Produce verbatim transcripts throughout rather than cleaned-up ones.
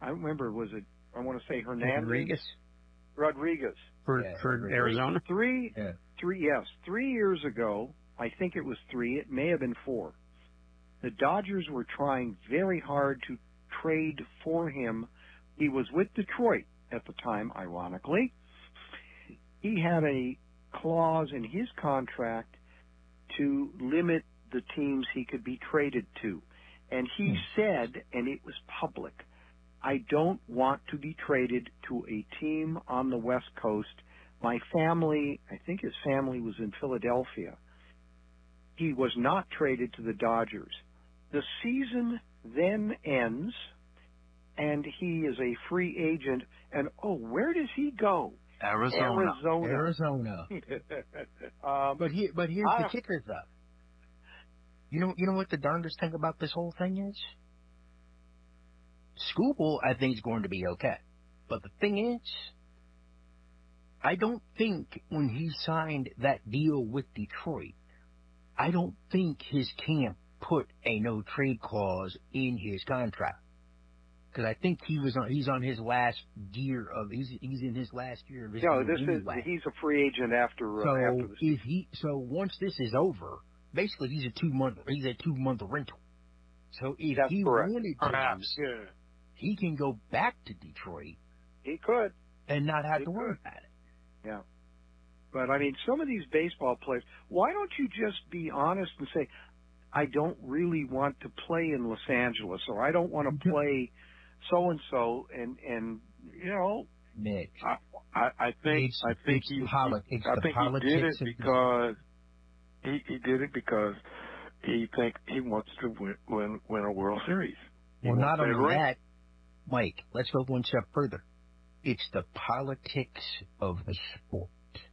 I remember, was it, I want to say Hernandez? Rodriguez? Rodriguez. For, yeah, for Rodriguez. Arizona? Three, Yeah. three, yes, three years ago, I think it was three, it may have been four. The Dodgers were trying very hard to trade for him. He was with Detroit at the time, ironically. He had a clause in his contract to limit the teams he could be traded to. And he hmm. said, and it was public, I don't want to be traded to a team on the West Coast. My family, I think his family was in Philadelphia. He was not traded to the Dodgers. The season then ends, and he is a free agent. And, oh, where does he go? Arizona. Arizona. Arizona. um, but here, but here's I, the kicker, though. You know, you know what the darndest thing about this whole thing is? Skubal, I think, is going to be okay. But the thing is, I don't think when he signed that deal with Detroit, I don't think his camp put a no-trade clause in his contract. Because I think he was on, he's on his last year of, he's, he's in his last year of his No, deal this anyway. is, he's a free agent after, so uh, after the if he, so once this is over, basically he's a two-month, he's a two-month rental. So if That's he correct. wanted to, Perhaps, yeah. he can go back to Detroit. He could. And not have he to worry could. about it. Yeah. But, I mean, some of these baseball players, why don't you just be honest and say, I don't really want to play in Los Angeles, or I don't want to play so-and-so, and, and you know. Mitch. I, I, I think, it's, I think it's he, poli- he it's I the think he did it politics of because he, he did it because he think he wants to win, win, win a World Series. He well, not only only that, Mike, let's go one step further. It's the politics of the sport.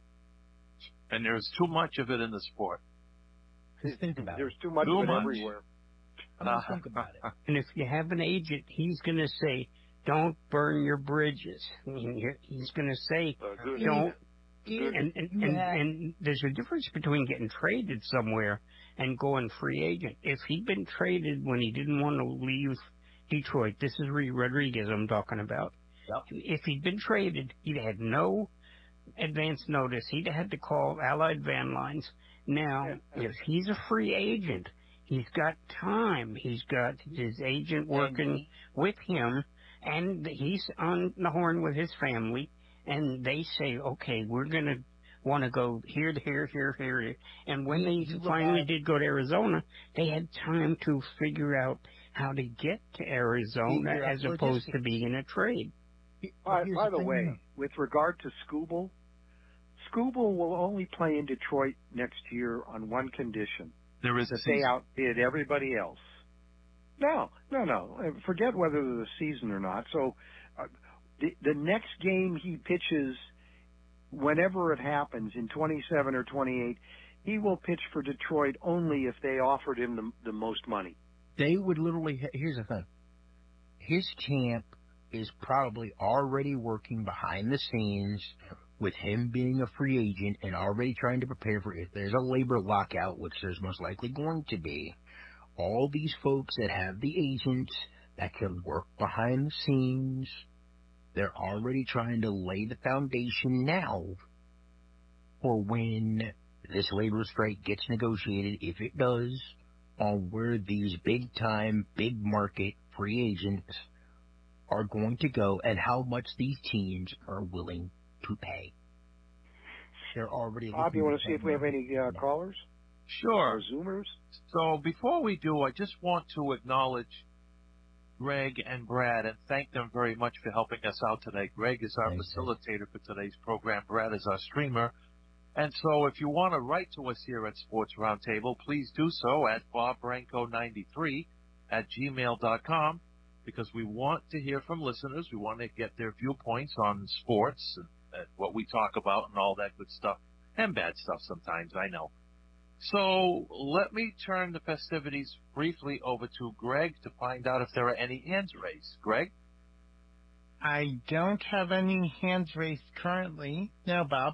And there's too much of it in the sport. Just think about There's it. too much too of it much. everywhere. Just think about it. And if you have an agent, he's going to say, don't burn your bridges. I mean, he's going to say, Uh, good. don't. Good. And, and, Yeah. and, and there's a difference between getting traded somewhere and going free agent. If he'd been traded when he didn't want to leave Detroit, this is Rodriguez I'm talking about. Yep. If he'd been traded, he'd had no advance notice. He'd had to call Allied Van Lines. Now, if he's a free agent, he's got time. He's got his agent working with him, and he's on the horn with his family, and they say, okay, we're going to want to go here, here, here, here. And when they finally did go to Arizona, they had time to figure out how to get to Arizona as opposed to being in a trade. By, by the way, with regard to Skubal, Skubal will only play in Detroit next year on one condition. There is a that they outbid everybody else. No, no, no. Forget whether there's a season or not. So uh, the, the next game he pitches, whenever it happens, in twenty-seven or twenty-eight, he will pitch for Detroit only if they offered him the, the most money. They would literally, here's the thing. His camp is probably already working behind the scenes with him being a free agent and already trying to prepare for if there's a labor lockout, which there's most likely going to be. All these folks that have the agents that can work behind the scenes, they're already trying to lay the foundation now for when this labor strike gets negotiated, if it does, on where these big-time, big-market free agents are going to go and how much these teams are willing to pay. They're already Bob, you want to see if we have any uh, callers? Sure. Or Zoomers? So before we do, I just want to acknowledge Greg and Brad and thank them very much for helping us out today. Greg is our Thanks, facilitator for today's program. Brad is our streamer. And so if you want to write to us here at Sports Roundtable, please do so at bob branco ninety-three at gmail dot com because we want to hear from listeners. We want to get their viewpoints on sports and, and what we talk about and all that good stuff and bad stuff sometimes, I know. So let me turn the festivities briefly over to Greg to find out if there are any hands raised. Greg? I don't have any hands raised currently. No, Bob.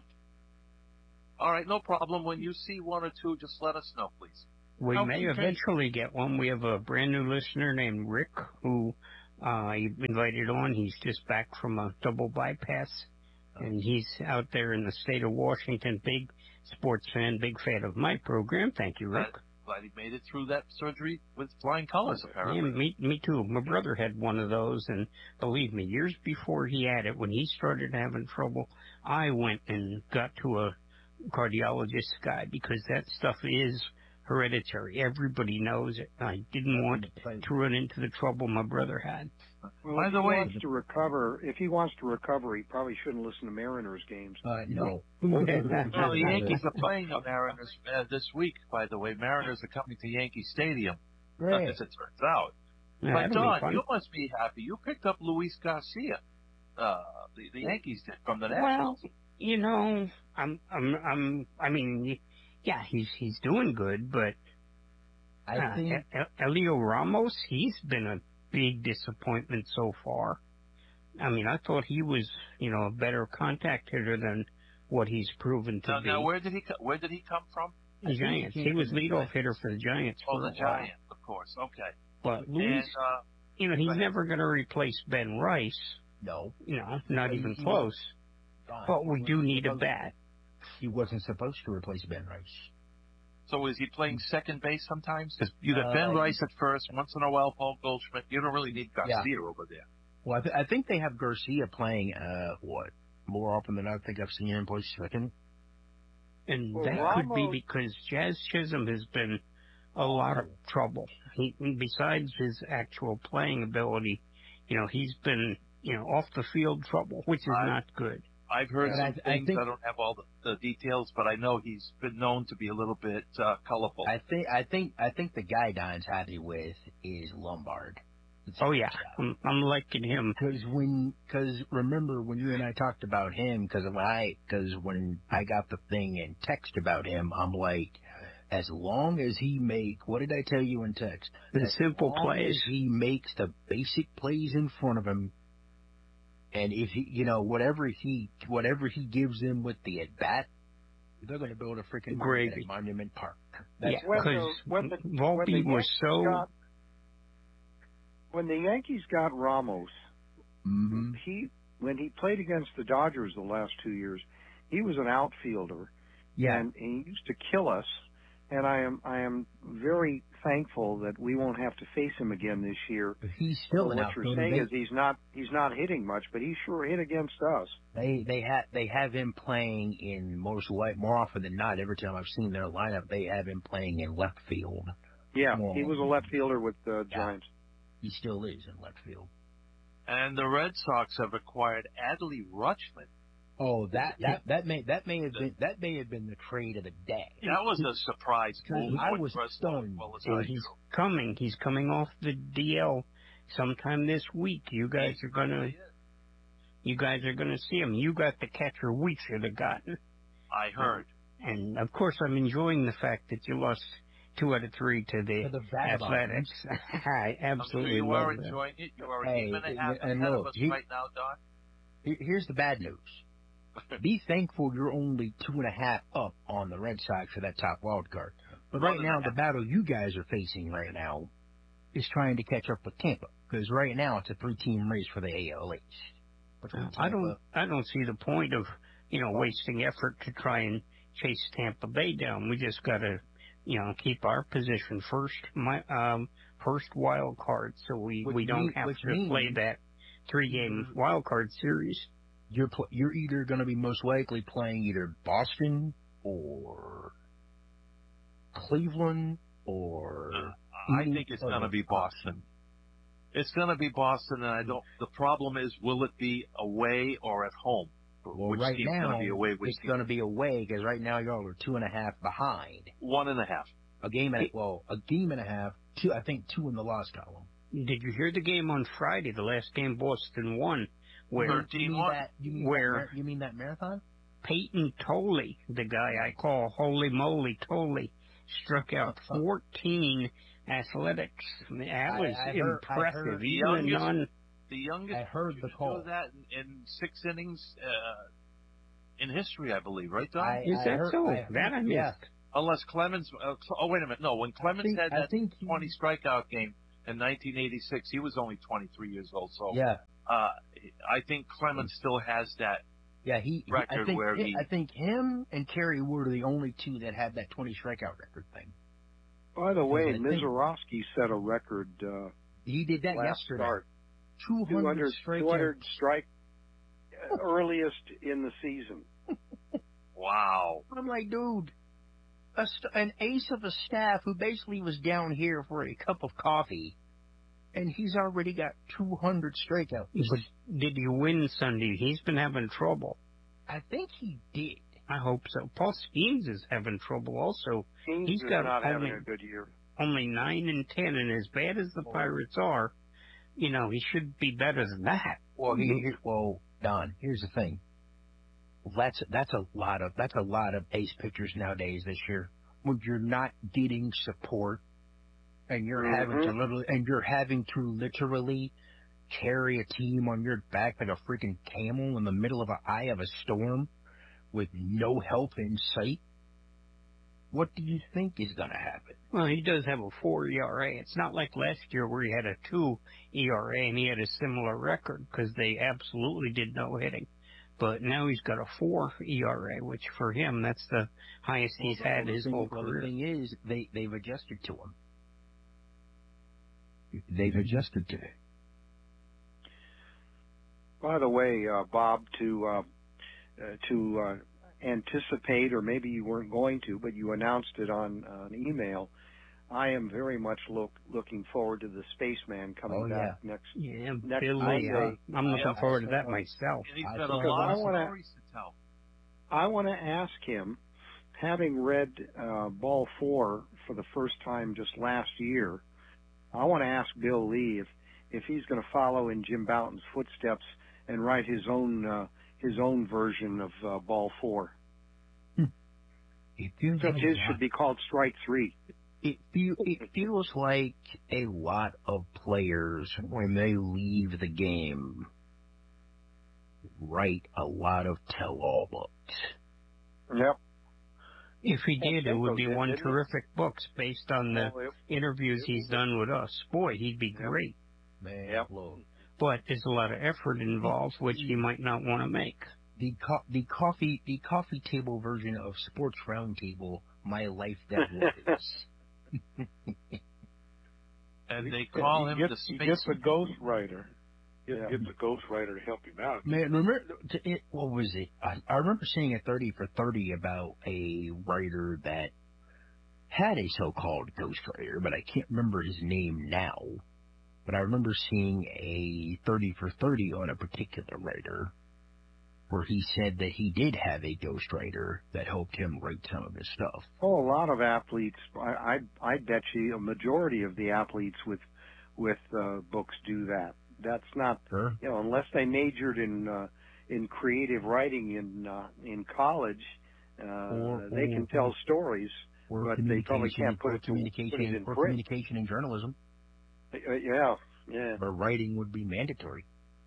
All right, no problem. When you see one or two, just let us know, please. We Okay, may great. eventually get one. We have a brand new listener named Rick who Uh, I invited on. He's just back from a double bypass, and he's out there in the state of Washington. Big sports fan, big fan of my program. Thank you, Rick. Glad, glad he made it through that surgery with flying colors, apparently. Yeah, me, me too. My brother had one of those, and believe me, years before he had it, when he started having trouble, I went and got to a cardiologist guy because that stuff is hereditary. Everybody knows it. I didn't want to run into the trouble my brother had. Well, By if the he way, wants to recover, if he wants to recover, he probably shouldn't listen to Mariners games. Uh, no. well, the Yankees are playing the Mariners uh, this week, by the way. Mariners are coming to Yankee Stadium, Great. as it turns out. Yeah, but, that'll be Don, fun. you must be happy. You picked up Luis Garcia. Uh, the, the Yankees did from the Well, Nationals. you know, I'm, I'm, I'm, I mean, yeah, he's he's doing good, but I uh, think E- E- Elio Ramos, he's been a big disappointment so far. I mean, I thought he was, you know, a better contact hitter than what he's proven to Now, be. now, where did he co- where did he come from? The Giants. He was leadoff hitter for the Giants. Oh, for the a while. Giants, of course. Okay. But Luis, And uh, you know, go he's ahead. never going to replace Ben Rice. no. You know, not Well, even he- close. Fine. But we He do wasn't need a supposed- bat. He wasn't supposed to replace Ben Rice. so is he playing second base sometimes? Because you got Uh, Ben Rice at first, once in a while Paul Goldschmidt. You don't really need Garcia Yeah. over there. Well, I, th- I think they have Garcia playing, uh, what, more often than I think I've seen him play second. And Well, that could be Ramos- because Jazz Chisholm has been a lot of trouble. He, besides his actual playing ability, you know, he's been, you know, off the field trouble, which is I- not good. I've heard And some I- I things. I, think- don't have all the, the details, but I know he's been known to be a little bit uh, colorful. I think, I think, I think the guy Don's happy with is Lombard. Oh yeah, I'm, I'm liking him. Because when, because remember when you and I talked about him, because when I, because when I got the thing in text about him, I'm like, as long as he make, what did I tell you in text? The As simple long plays. as he makes the basic plays in front of him, and if he, you know, whatever he, whatever he gives them with the at bat, they're going to build a freaking monument Gravy. at Monument Park. Yeah, when the- because when the- when the Volpe was Yankees so. got- When the Yankees got Ramos, Mm-hmm. he when he played against the Dodgers the last two years, he was an outfielder, Yeah. and, and he used to kill us. And I am I am very thankful that we won't have to face him again this year. He's still But an what you're outfielder. saying They- is he's not he's not hitting much, but he sure hit against us. They they have they have him playing in most li- more often than not. Every time I've seen their lineup, they have him playing in left field. Yeah, Well, he was a left fielder with the yeah. Giants. He still is in left field. And the Red Sox have acquired Adley Rutschman. Oh, that that that may that may have been that may have been the trade of the day. That was a surprise move. I with was Russ stunned. Well as And I he's do. coming. He's coming off the D L sometime this week. You guys are gonna, you guys are gonna see him. You got the catcher we should have gotten. I heard. And of course, I'm enjoying the fact that you lost two out of three to the, To the Vagabonds. Athletics. I I'm sure absolutely you love are that. enjoying it. You are a Hey, game and a half and ahead of look, us he- right now, Don. Here- Here's the bad news. Be thankful you're only two and a half up on the Red Sox for that top wild card. But right One and now, a the half. battle you guys are facing right now is trying to catch up with Tampa. Because right now it's a three-team race for the A L East. Between I don't, Tampa- I don't see the point of, you know, wasting effort to try and chase Tampa Bay down. We just gotta, you know, keep our position first, my, um, first wild card, so we, Which we don't mean- have which to play means- that three-game wild card series. You're pl- you're either going to be most likely playing either Boston or Cleveland or I think it's going to be Boston. It's going to be Boston, and I don't. The problem is, will it be away or at home? well, which right team's now going to be away? Which it's team? going to be away because right now y'all are two and a half behind. One and a half. A game and a, well, a game and a half. Two, I think two in the loss column. Did you hear the game on Friday, the last game Boston won, where You Thirteen mean one. that? You mean Where- that, mar- you mean that marathon? Peyton Tolley, the guy I call Holy Moly Tolley, struck out fourteen athletics. That was I- I heard- I impressive. heard- Even a Youngest- non, The youngest. I heard the to call. do that in, in six innings uh, in history, I believe. Right, Don? I- is I that heard- so? I heard- that I missed. yeah. Unless Clemens. Uh, oh, wait a minute. No, when I Clemens think, had I that think he- twenty strikeout game, in nineteen eighty-six. He was only twenty-three years old. So Yeah. uh, I think Clemens still has that Yeah, he, he record I think, where he. I think him and Kerry were the only two that had that twenty strikeout record thing. By the way, I think- Mizorowski set a record uh, He did that last yesterday. start. two two hundred hundred, strikeouts. two hundred strike uh, earliest in the season. Wow. I'm like, dude, a st- an ace of a staff who basically was down here for a cup of coffee, and he's already got two hundred strikeouts. But did you win Sunday? He's been having trouble. I think he did. I hope so. Paul Skeens is having trouble also. He's He's got not only, having a good year. only nine and ten, and as bad as the Pirates are, you know, he should be better than that. Well, he, he, well, Don, here's the thing. That's that's a lot of that's a lot of ace pitchers nowadays this year. When you're not getting support, and you're Mhm. having to literally, and you're having to literally carry a team on your back like a freaking camel in the middle of an eye of a storm, with no help in sight. What do you think is going to happen? Well, he does have a four E R A. It's not like last year where he had a two E R A and he had a similar record because they absolutely did no hitting. But now he's got a four E R A, which for him, that's the highest he's had his whole Well, the career. thing is, they, they've adjusted to him. They've adjusted to it. By the way, uh, Bob, to uh, uh, to uh, anticipate, or maybe you weren't going to, but you announced it on uh, an email. I am very much look, looking forward to the Spaceman coming Oh, back next. Yeah, Next Billy, Monday. uh, I'm looking I- forward to I- that myself. And he's I got a think lot I of wanna- stories to tell. I want to ask him, having read uh, Ball Four for the first time just last year, I want to ask Bill Lee if if he's going to follow in Jim Bouton's footsteps and write his own uh, his own version of uh, Ball Four. It feels Except like his a lot. should be called Strike Three. It, feel, it feels like a lot of players, when they leave the game, write a lot of tell-all books. Yep. If he did, it would be Did, one didn't he? terrific books based on the Well, it- interviews he's done with us. Boy, he'd be great. Man, Yep. look, But there's a lot of effort involved, which he might not want to make. the co- the coffee the coffee table version of Sports Roundtable, My Life That Was. And they call he him gets, the he space. gets a ghostwriter. He Yeah. gets a ghostwriter to help him out. Man, remember, t- it, what was it? I, I remember seeing a thirty for thirty about a writer that had a so-called ghostwriter, but I can't remember his name now. But I remember seeing a thirty for thirty on a particular writer where he said that he did have a ghostwriter that helped him write some of his stuff. Oh, a lot of athletes. I I, I bet you a majority of the athletes with with uh, books do that. That's not Sure. you know unless they majored in uh, in creative writing in uh, in college, uh, Or- they or- can tell stories. Or But they probably communication- can't put or it to- put it communication, in or print. communication and journalism, Uh, yeah, yeah. where writing would be mandatory.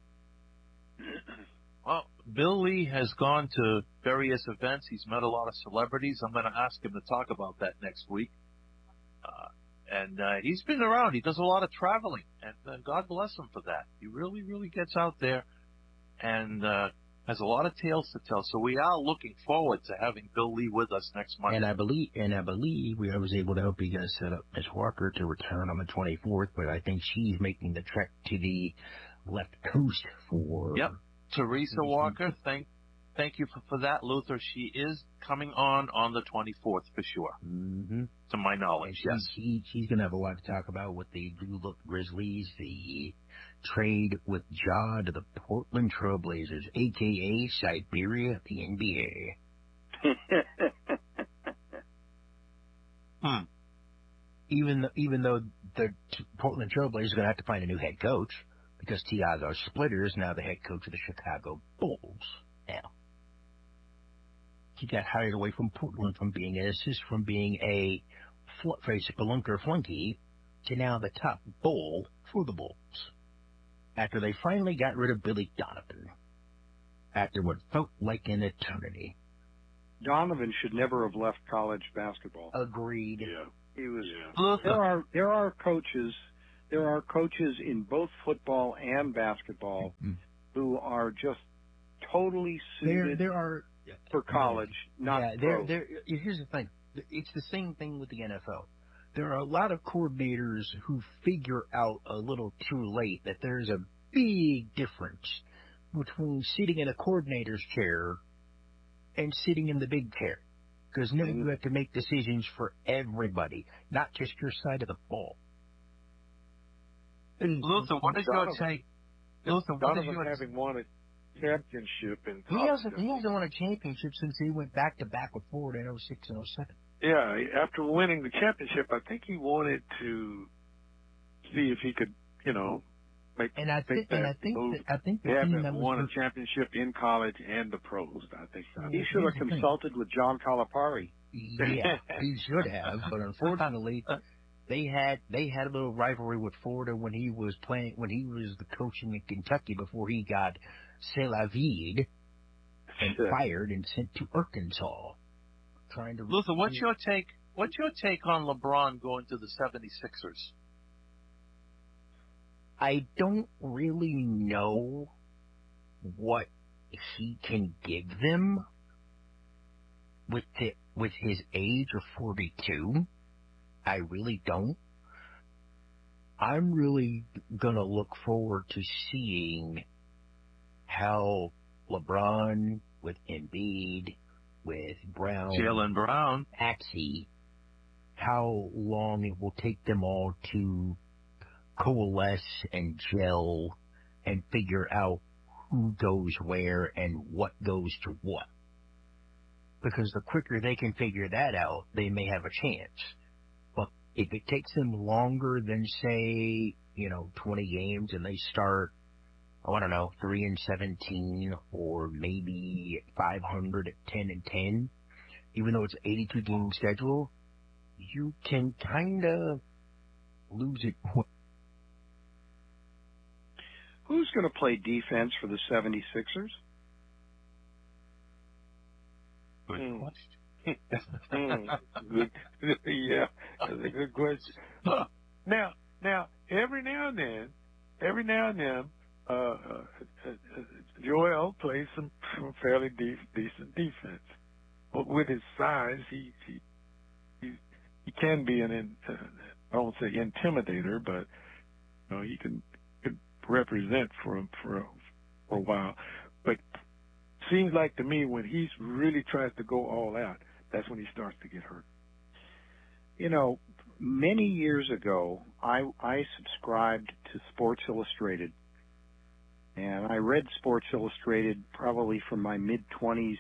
Well, Bill Lee has gone to various events. He's met a lot of celebrities. I'm going to ask him to talk about that next week. Uh, and uh, he's been around. He does a lot of traveling, and uh, God bless him for that. He really, really gets out there and uh, has a lot of tales to tell. So we are looking forward to having Bill Lee with us next Monday. And I believe, and I believe we I was able to help you guys set up Miss Walker to return on the twenty-fourth, but I think she's making the trek to the left coast for. Yep. Teresa Walker, thank thank you for, for that, Luther. She is coming on on the twenty-fourth for sure, Mm-hmm. to my knowledge. And she, Yes. she, she's going to have a lot to talk about with the Duluth Grizzlies, the trade with Ja to the Portland Trailblazers, a k a. Siberia, the N B A. Hmm. Even though, even though the t- Portland Trailblazers are going to have to find a new head coach, because Tiago Splitter is now the head coach of the Chicago Bulls. Now, he got hired away from Portland from being an assist, from being a fl- face spelunker flunky to now the top bull for the Bulls. After they finally got rid of Billy Donovan, after what felt like an eternity. Donovan should never have left college basketball. Agreed. Yeah. He was. Yeah. There Luther, are there are coaches there are coaches in both football and basketball Mm-hmm. who are just totally There, suited there are for college, not yeah. pro. There, there. Here's the thing. It's the same thing with the N F L. There are a lot of coordinators who figure out a little too late that there's a big difference between sitting in a coordinator's chair and sitting in the big chair. Because now you have to make decisions for everybody, not just your side of the ball. And Luther, what is your Donovan- take? Luther, what is Donovan your having won a championship in He college. hasn't, he hasn't won a championship since he went back to back with Ford in oh six and oh seven. Yeah, after winning the championship, I think he wanted to see if he could, you know, make And I think, make that and I think, move. that, I think the He thing hasn't that won a was championship in college and the pros. I think so. He should have Here's the thing. consulted with John Calipari. Yeah, he should have, but unfortunately, they had they had a little rivalry with Florida when he was playing when he was the coaching in Kentucky before he got c'est la vie and Shit. fired and sent to Arkansas, trying to. Luther, what's your take? What's your take on LeBron going to the seventy-sixers? I don't really know what he can give them with the, with his age of forty-two. I really don't. I'm really gonna look forward to seeing how LeBron with Embiid, with Brown, Jaylen Brown. Maxey, how long it will take them all to coalesce and gel and figure out who goes where and what goes to what. Because the quicker they can figure that out, they may have a chance. But if it takes them longer than, say, you know, twenty games and they start, oh, I don't know, three and seventeen or maybe five hundred at ten and ten, even though it's an eighty-two game schedule, you can kind of lose it. Who's going to play defense for the seventy-sixers? Good Mm. question. Mm, good. Yeah, that's a good question. Now, now, every now and then, every now and then, uh, uh, uh, uh, Joel plays some, some fairly de- decent defense. But with his size, he he he, he can be an in, uh, I won't say intimidator, but you know, he can, can represent for him for a, for a while. But seems like to me when he really tries to go all out, that's when he starts to get hurt. You know, many years ago, I, I subscribed to Sports Illustrated. And I read Sports Illustrated probably from my mid-twenties,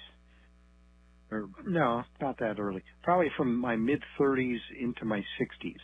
or no, not that early, probably from my mid-thirties into my sixties.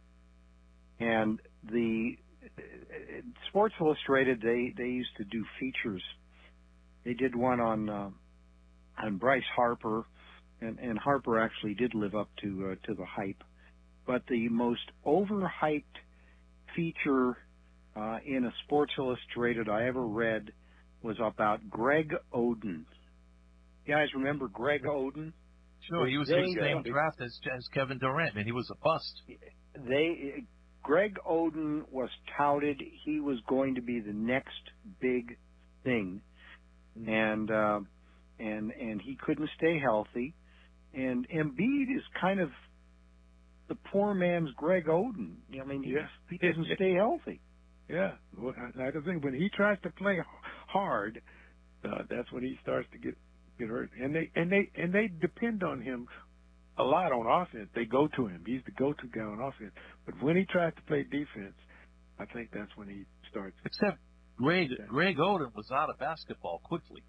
And the uh, Sports Illustrated, they, they used to do features. They did one on uh, on Bryce Harper, and, and Harper actually did live up to uh, to the hype. But the most overhyped feature uh, in a Sports Illustrated I ever read was about Greg Oden. You guys remember Greg Oden? Sure, he was They- in the same draft as, as Kevin Durant, and he was a bust. They Greg Oden was touted. He was going to be the next big thing. And uh, and and he couldn't stay healthy, and Embiid is kind of the poor man's Greg Oden. I mean, he, Yeah. he doesn't stay healthy. Yeah, well, like I think when he tries to play hard, uh, that's when he starts to get get hurt. And they and they and they depend on him a lot on offense. They go to him. He's the go-to guy on offense. But when he tries to play defense, I think that's when he starts. Except Greg, Greg Oden was out of basketball quickly.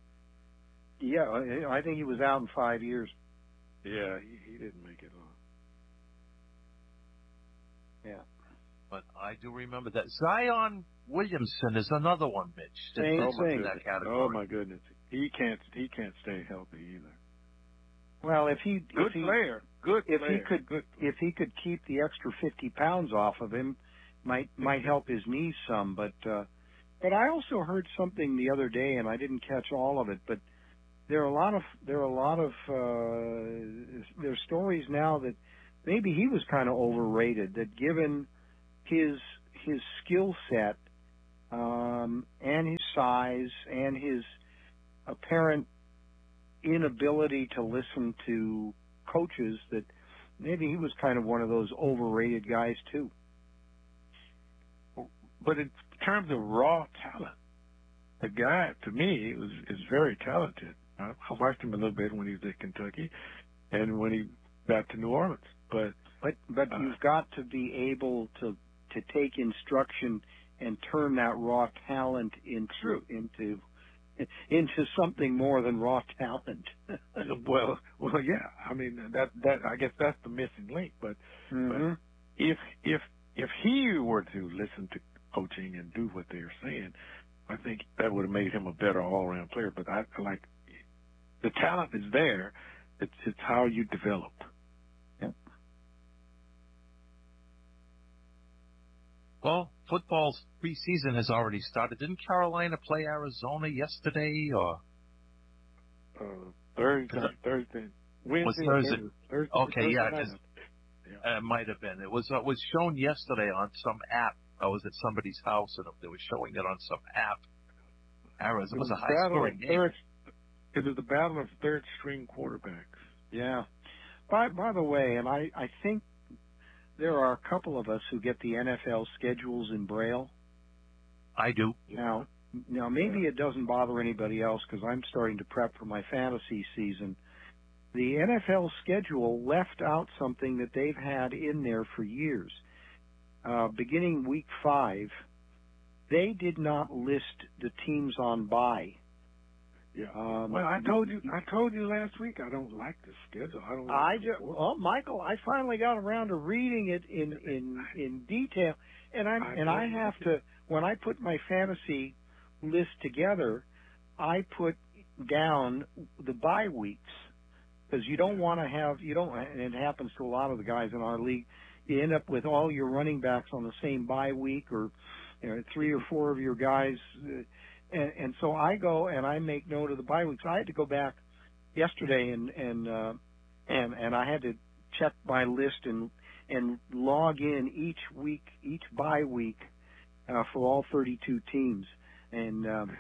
Yeah, I I think he was out in five years. Yeah, he, he didn't make it long. Yeah, But I do remember that. Zion Williamson is another one, Mitch. that Same fits oh my thing. in that goodness! category. Oh my goodness! He can't he can't stay healthy either. well, if he Good if he, player. Good if player. he could Good. if he could keep the extra fifty pounds off of him, might might help his knees some. But uh, but I also heard something the other day, and I didn't catch all of it. But there are a lot of there are a lot of uh, there are stories now that maybe he was kind of overrated. That given his his skill set um, and his size and his apparent inability to listen to coaches that maybe he was kind of one of those overrated guys too. But in terms of raw talent, the guy, to me, was is very talented. I, I watched him a little bit when he was at Kentucky and when he got to New Orleans. But but but uh, you've got to be able to to take instruction and turn that raw talent into into into something more than raw talent. well, well, yeah. I mean, that that I guess that's the missing link. But, Mm-hmm. but if if if he were to listen to coaching and do what they're saying, I think that would have made him a better all-around player. But I like the talent is there. It's it's how you develop. Yep. Well, football's preseason has already started. Didn't Carolina play Arizona yesterday, or Uh, Thursday, Thursday, Wednesday, was Thursday? Thursday, Thursday Okay, Thursday yeah, night. 'cause it might have been. It was uh, was shown yesterday on some app. I was at somebody's house and they were showing it on some app. Arizona it was a high battle scoring of game. third, it was the battle of third string quarterbacks. Yeah. By by the way, and I, I think there are a couple of us who get the N F L schedules in Braille. I do. Now, now maybe it doesn't bother anybody else because I'm starting to prep for my fantasy season. The N F L schedule left out something that they've had in there for years. Uh, beginning week five, they did not list the teams on bye. Yeah. Um, well, I told you, I told you last week I don't like the schedule. I don't. Like I the just, sport. well, Michael, I finally got around to reading it in in in detail, and I I and I don't have like to when I put my fantasy list together, I put down the bye weeks because you don't want to have you don't, and it happens to a lot of the guys in our league. You end up with all your running backs on the same bye week, or you know, three or four of your guys. Uh, And, and so I go and I make note of the bye weeks. I had to go back yesterday and and uh, and and I had to check my list and and log in each week, each bye week uh, for all thirty-two teams. And um,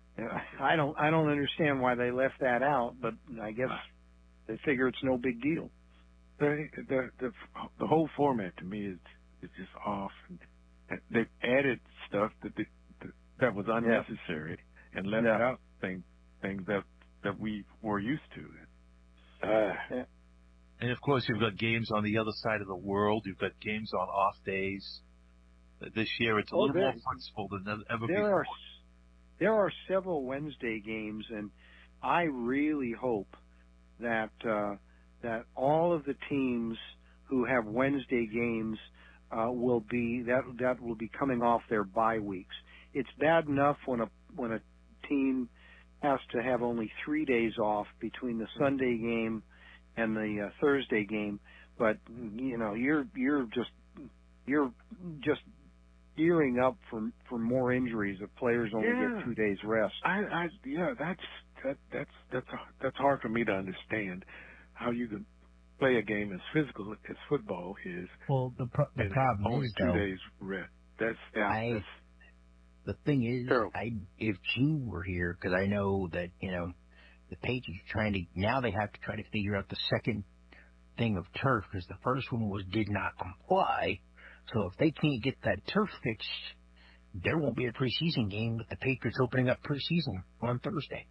I don't I don't understand why they left that out, but I guess they figure it's no big deal. The the the, the whole format to me is is just off. And they've added stuff that they, that was unnecessary yeah. and left yeah. out things things that that we were used to. Uh, yeah. And of course, you've got games on the other side of the world. You've got games on off days. This year, it's a oh, little there, more flexible than ever there before. Are, there are several Wednesday games, and I really hope that uh, that all of the teams who have Wednesday games uh, will be that that will be coming off their bye weeks. It's bad enough when a when a team has to have only three days off between the Sunday game and the uh, Thursday game, but you know you're you're just you're just gearing up for for more injuries if players only yeah. get two days rest. I, I yeah, that's that that's that's that's hard for me to understand how you can play a game as physical as football is. Well, the pro- the problem only is two though, days rest. That's yeah. I, that's, the thing is, terrible. I if Gene were here, because I know that you know the Patriots are trying to now they have to try to figure out the second thing of turf because the first one was did not comply. So if they can't get that turf fixed, there won't be a preseason game with the Patriots opening up preseason on Thursday.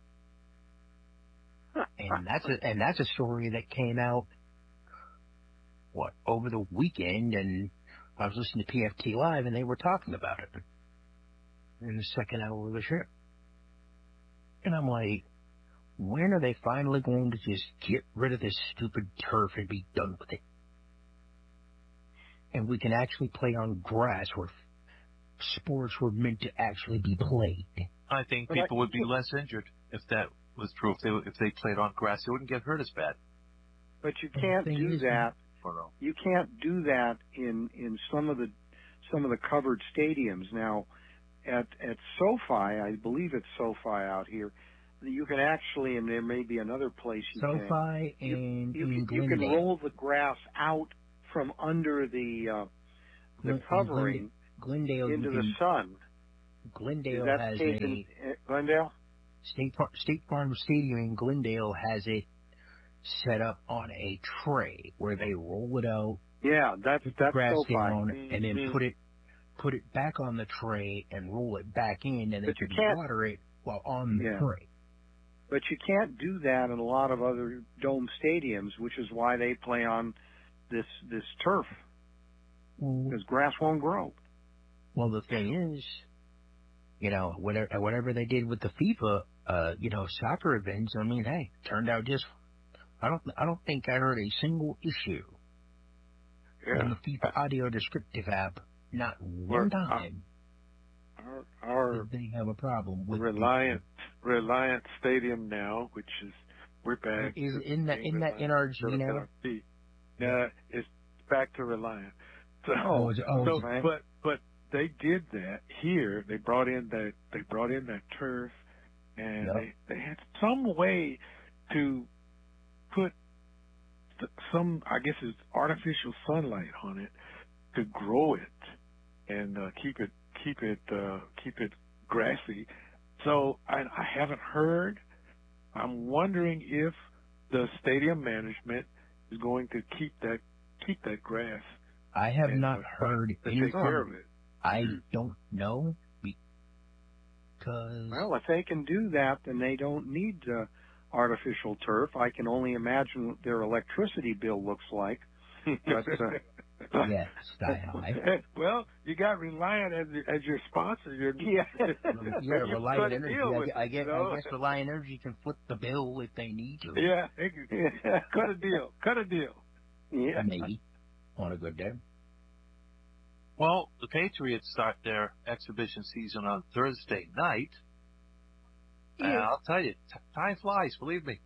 And that's a and that's a story that came out what over the weekend, and I was listening to P F T Live, and they were talking about it in the second hour of the show. And I'm like, when are they finally going to just get rid of this stupid turf and be done with it? And we can actually play on grass where sports were meant to actually be played. I think But people I, would be less injured if that was true. If they if they played on grass, they wouldn't get hurt as bad. But you can't thing do is, that. Or no. You can't do that in in some of the some of the covered stadiums. Now, at at SoFi, I believe it's SoFi out here. You can actually, and there may be another place you can. SoFi and you, in you, you can Glendale. roll the grass out from under the uh, the In covering. Glendale into you the can, sun. Glendale Is that has the case a in uh, Glendale? State Farm, State Farm Stadium in Glendale has it set up on a tray where they roll it out, Yeah, that's put the that's grass SoFi. down, and then Mhm. put it put it back on the tray and roll it back in, and then But you you can't- water it while on the Yeah. tray. But you can't do that in a lot of other dome stadiums, which is why they play on this this turf, Well, because grass won't grow. well, the thing is, you know, whatever whatever they did with the FIFA, uh, you know, soccer events. I mean, hey, turned out just. I don't. I don't think I heard a single issue Yeah. on the FIFA audio descriptive app. Not Well, one time Our, our did they have a problem with Reliant Reliant Stadium now, which is we're back. Is to in that in that Reliant N R G now? N R G. Yeah, it's back to Reliant. So, Oh, is it- oh, so is it? but but they did that here. They brought in that they brought in that turf, and Yep. they they had some way to put th- some, I guess it's artificial sunlight on it to grow it and uh, keep it keep it uh, keep it grassy. So I, I haven't heard. I'm wondering if the stadium management is going to keep that keep that grass. I have and, not uh, heard to any. take care of it. I don't know because Well, if they can do that, then they don't need uh, artificial turf. I can only imagine what their electricity bill looks like. But, uh, yeah, sky high. Well, you got Reliant as as your sponsor. You're, Yeah. Yeah, you Reliant cut a Energy. deal I, with gue- I it, guess you know? I guess Reliant Energy can flip the bill if they need to. Yeah, they can- cut a deal. Cut a deal. Yeah. Maybe on a good day. Well, the Patriots start their exhibition season on Thursday night. And Yeah. I'll tell you, t- time flies, believe me.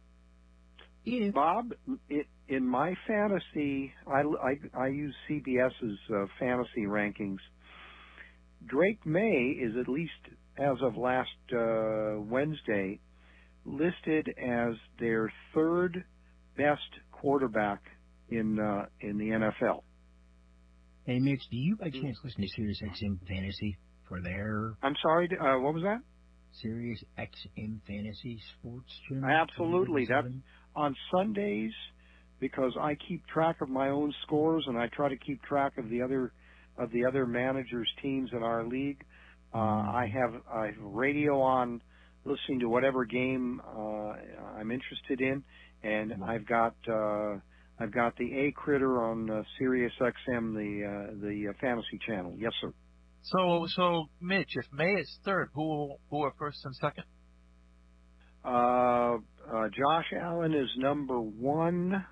Yeah. Bob, it, in my fantasy, I, I, I use CBS's uh, fantasy rankings. Drake May is, at least as of last uh, Wednesday, listed as their third best quarterback in uh, in the N F L. Hey, Mitch, do you by chance listen to Sirius X M Fantasy for their I'm sorry, uh, what was that? Sirius X M Fantasy Sports Channel? Absolutely. That's twenty-seven? on Sundays, because I keep track of my own scores and I try to keep track of the other of the other managers' teams in our league. Uh, Mhm. I have I have radio on, listening to whatever game uh, I'm interested in, and Mhm. I've got uh, I've got the A Critter on uh, Sirius X M, the uh, the uh, fantasy channel. Yes, sir. So, so Mitch, if May is third, who who are first and second? Uh, uh, Josh Allen is number one,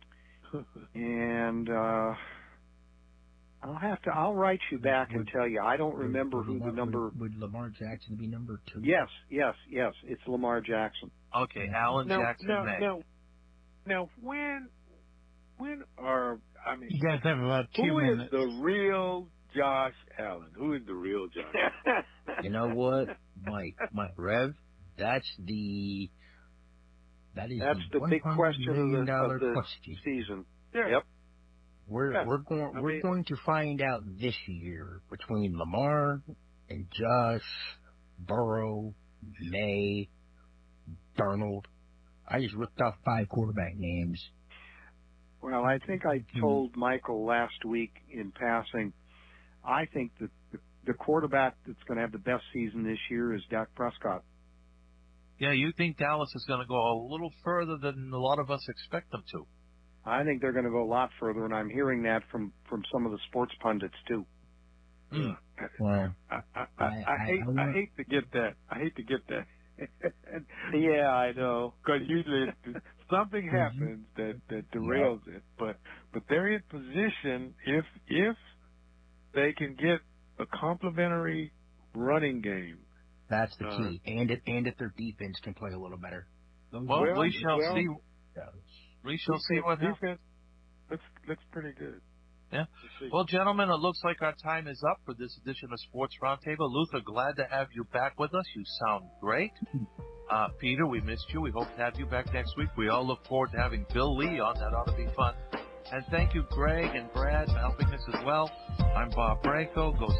and uh, I'll have to. I'll write you back and Would- tell you. I don't Would- remember would who the Lamar- number. Would, would Lamar Jackson be number two? Yes, yes, yes. It's Lamar Jackson. Okay, Yeah. Allen Now, Jackson now, May. now, now, when, when are I mean, You guys have about two who is minutes. the real Josh Allen? Who is the real Josh Allen? You know what, Mike, Mike Rev? That's the that is That's the big one hundred question of million the, dollar of the question. season. Yeah. Yep. We're Yeah. we're going I we're mean- going to find out this year between Lamar and Josh, Burrow, May, Darnold. I just ripped off five quarterback names. Well, I think I Hmm. told Michael last week in passing. I think that the, the quarterback that's going to have the best season this year is Dak Prescott. Yeah, you think Dallas is going to go a little further than a lot of us expect them to? I think they're going to go a lot further, and I'm hearing that from from some of the sports pundits too. Hmm. Well, I, I, I, I- I I- hate I I want- hate to get that. I hate to get that. Yeah, I know. Because usually something happens that that derails it. But but they're in position if if they can get a complementary running game. that's the Uh, key. And if and if their defense can play a little better. Those Well, Well, we shall well- see. We shall see what happens. defense looks looks pretty good. Yeah. We'll see. Well, gentlemen, it looks like our time is up for this edition of Sports Roundtable. Luther, glad to have you back with us. You sound great. Uh, Peter, we missed you. We hope to have you back next week. We all look forward to having Bill Lee on. That ought to be fun. And thank you, Greg and Brad, for helping us as well. I'm Bob Branco. Go